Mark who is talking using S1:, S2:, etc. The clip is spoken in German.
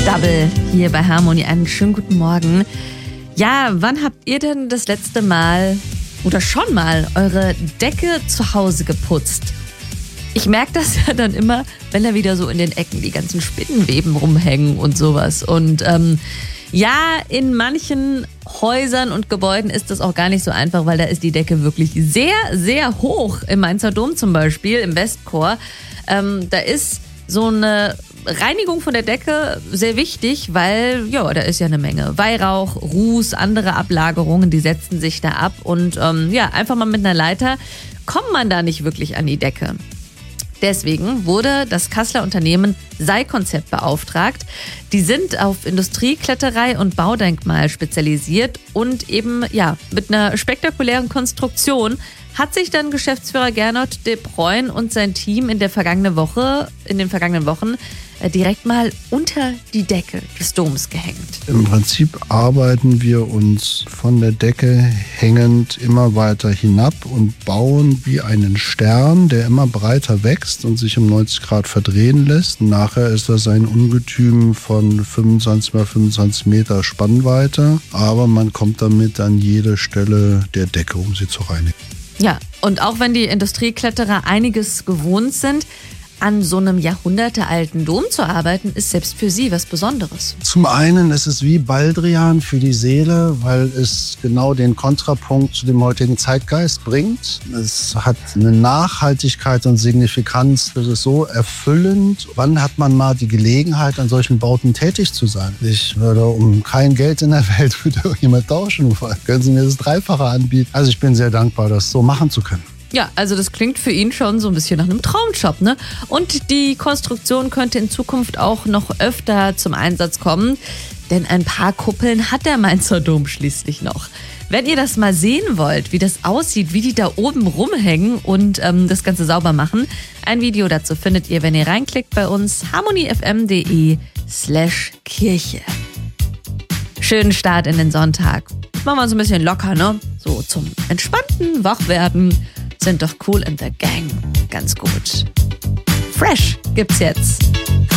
S1: Double hier bei Harmony. Einen schönen guten Morgen. Ja, wann habt ihr denn das letzte Mal oder schon mal eure Decke zu Hause geputzt? Ich merke das ja dann immer, wenn da wieder so in den Ecken die ganzen Spinnenweben rumhängen und sowas. Und ja, in manchen Häusern und Gebäuden ist das auch gar nicht so einfach, weil da ist die Decke wirklich sehr, sehr hoch. Im Mainzer Dom zum Beispiel, im Westchor. Da ist so eine Reinigung von der Decke sehr wichtig, weil ja, da ist ja eine Menge Weihrauch, Ruß, andere Ablagerungen, die setzen sich da ab. Und ja, einfach mal mit einer Leiter kommt man da nicht wirklich an die Decke. Deswegen wurde das Kasseler Unternehmen Sei-Konzept beauftragt. Die sind auf Industriekletterei und Baudenkmal spezialisiert und eben ja mit einer spektakulären Konstruktion hat sich dann Geschäftsführer Gernot de Bruyn und sein Team in den vergangenen Wochen direkt mal unter die Decke des Doms gehängt.
S2: Im Prinzip arbeiten wir uns von der Decke hängend immer weiter hinab und bauen wie einen Stern, der immer breiter wächst und sich um 90 Grad verdrehen lässt. Nachher ist das ein Ungetüm von 25 mal 25 Meter Spannweite, aber man kommt damit an jede Stelle der Decke, um sie zu reinigen.
S1: Ja, und auch wenn die Industriekletterer einiges gewohnt sind, an so einem jahrhundertealten Dom zu arbeiten, ist selbst für sie was Besonderes.
S2: Zum einen ist es wie Baldrian für die Seele, weil es genau den Kontrapunkt zu dem heutigen Zeitgeist bringt. Es hat eine Nachhaltigkeit und Signifikanz, das ist so erfüllend. Wann hat man mal die Gelegenheit, an solchen Bauten tätig zu sein? Ich würde um kein Geld in der Welt mit irgendjemand tauschen. Können Sie mir das Dreifache anbieten? Also ich bin sehr dankbar, das so machen zu können.
S1: Ja, also das klingt für ihn schon so ein bisschen nach einem Traumjob, ne? Und die Konstruktion könnte in Zukunft auch noch öfter zum Einsatz kommen, denn ein paar Kuppeln hat der Mainzer Dom schließlich noch. Wenn ihr das mal sehen wollt, wie das aussieht, wie die da oben rumhängen und das Ganze sauber machen, ein Video dazu findet ihr, wenn ihr reinklickt bei uns, harmonyfm.de/Kirche. Schönen Start in den Sonntag. Machen wir uns ein bisschen locker, ne? So zum entspannten Wachwerden. Sind doch Kool and the Gang. Ganz gut. Fresh gibt's jetzt.